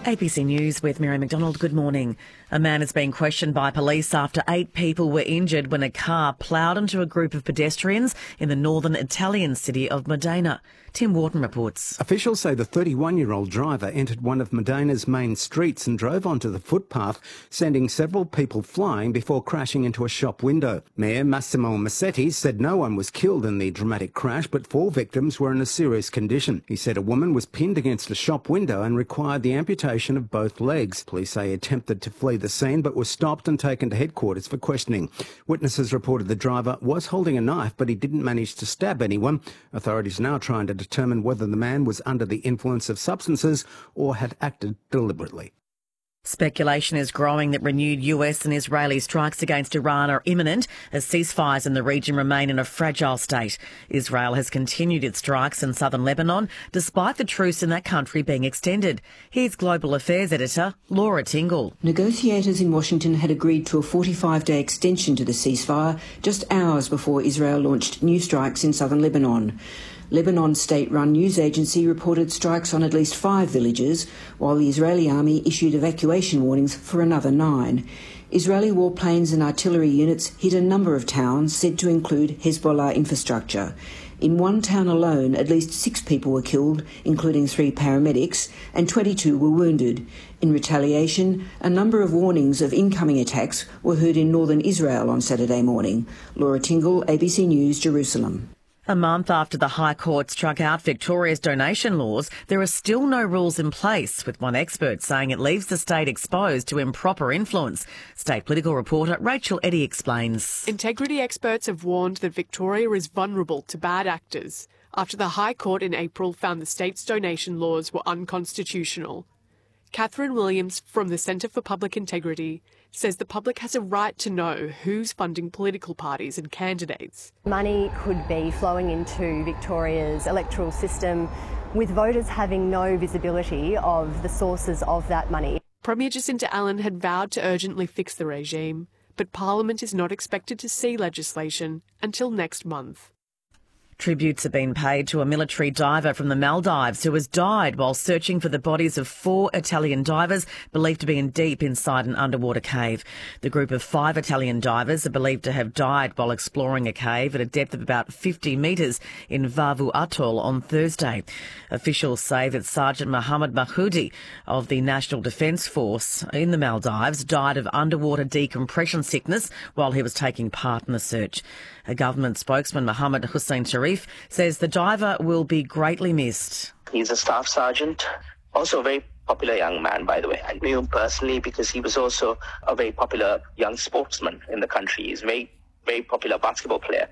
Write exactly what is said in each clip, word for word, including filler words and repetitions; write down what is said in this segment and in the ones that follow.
A B C News with Mary McDonald. Good morning. A man is being questioned by police after eight people were injured when a car ploughed into a group of pedestrians in the northern Italian city of Modena. Tim Wharton reports. Officials say the thirty-one-year-old driver entered one of Modena's main streets and drove onto the footpath, sending several people flying before crashing into a shop window. Mayor Massimo Massetti said no one was killed in the dramatic crash, but four victims were in a serious condition. He said a woman was pinned against a shop window and required the amputation of both legs. Police say he attempted to flee the scene but was stopped and taken to headquarters for questioning. Witnesses reported the driver was holding a knife, but he didn't manage to stab anyone. Authorities are now trying to determine whether the man was under the influence of substances or had acted deliberately. Speculation is growing that renewed U S and Israeli strikes against Iran are imminent as ceasefires in the region remain in a fragile state. Israel has continued its strikes in southern Lebanon despite the truce in that country being extended. Here's Global Affairs editor Laura Tingle. Negotiators in Washington had agreed to a forty-five day extension to the ceasefire just hours before Israel launched new strikes in southern Lebanon. Lebanon's state-run news agency reported strikes on at least five villages, while the Israeli army issued evacuation warnings for another nine. Israeli warplanes and artillery units hit a number of towns said to include Hezbollah infrastructure. In one town alone, at least six people were killed, including three paramedics, and twenty-two were wounded. In retaliation, a number of warnings of incoming attacks were heard in northern Israel on Saturday morning. Laura Tingle, A B C News, Jerusalem. A month after the High Court struck out Victoria's donation laws, there are still no rules in place, with one expert saying it leaves the state exposed to improper influence. State political reporter Rachel Eddy explains. Integrity experts have warned that Victoria is vulnerable to bad actors after the High Court in April found the state's donation laws were unconstitutional. Catherine Williams from the Centre for Public Integrity says the public has a right to know who's funding political parties and candidates. Money could be flowing into Victoria's electoral system with voters having no visibility of the sources of that money. Premier Jacinta Allen had vowed to urgently fix the regime, but Parliament is not expected to see legislation until next month. Tributes have been paid to a military diver from the Maldives who has died while searching for the bodies of four Italian divers believed to be in deep inside an underwater cave. The group of five Italian divers are believed to have died while exploring a cave at a depth of about fifty metres in Vavu Atoll on Thursday. Officials say that Sergeant Mohammed Mahoudi of the National Defence Force in the Maldives died of underwater decompression sickness while he was taking part in the search. A government spokesman, Mohammed Hussein Sharif, says the diver will be greatly missed. He's a staff sergeant, also a very popular young man, by the way. I knew him personally because he was also a very popular young sportsman in the country. He's a very, very popular basketball player.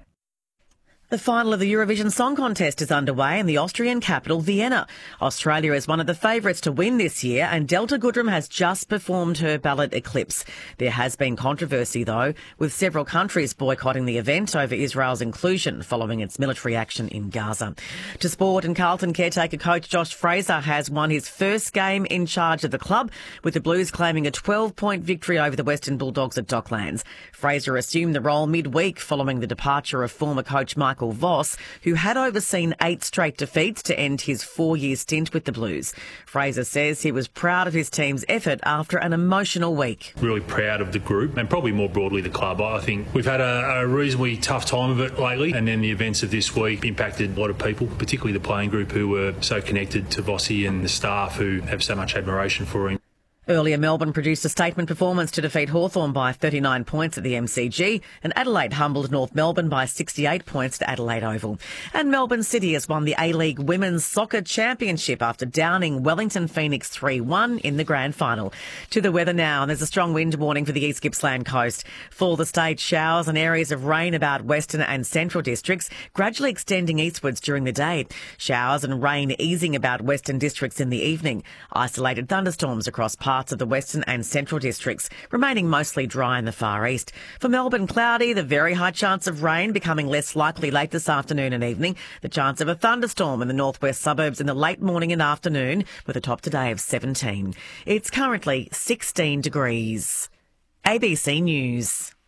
The final of the Eurovision Song Contest is underway in the Austrian capital, Vienna. Australia is one of the favourites to win this year, and Delta Goodrem has just performed her ballad Eclipse. There has been controversy, though, with several countries boycotting the event over Israel's inclusion following its military action in Gaza. To sport, and Carlton caretaker coach Josh Fraser has won his first game in charge of the club, with the Blues claiming a twelve-point victory over the Western Bulldogs at Docklands. Fraser assumed the role midweek following the departure of former coach Michael Voss, who had overseen eight straight defeats to end his four-year stint with the Blues. Fraser says he was proud of his team's effort after an emotional week. Really proud of the group and probably more broadly the club. I think we've had a, a reasonably tough time of it lately, and then the events of this week impacted a lot of people, particularly the playing group who were so connected to Vossi and the staff who have so much admiration for him. Earlier, Melbourne produced a statement performance to defeat Hawthorn by thirty-nine points at the M C G, and Adelaide humbled North Melbourne by sixty-eight points to Adelaide Oval. And Melbourne City has won the A-League Women's Soccer Championship after downing Wellington Phoenix three one in the grand final. To the weather now, and there's a strong wind warning for the East Gippsland coast. For the state, showers and areas of rain about western and central districts, gradually extending eastwards during the day. Showers and rain easing about western districts in the evening. Isolated thunderstorms across parts of the western and central districts, remaining mostly dry in the far east. For Melbourne, cloudy, the very high chance of rain becoming less likely late this afternoon and evening. The chance of a thunderstorm in the northwest suburbs in the late morning and afternoon, with a top today of seventeen. It's currently sixteen degrees. A B C News.